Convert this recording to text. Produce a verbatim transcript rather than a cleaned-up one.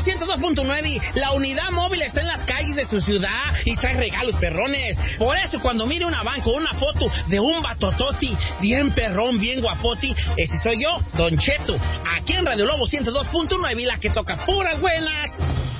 ciento dos punto nueve, la unidad móvil está en las calles de su ciudad y trae regalos perrones. Por eso cuando mire una banca o una foto de un batototi bien perrón, bien guapoti, ese soy yo, Don Cheto, aquí en Radio Lobo ciento dos punto nueve, la que toca puras buenas.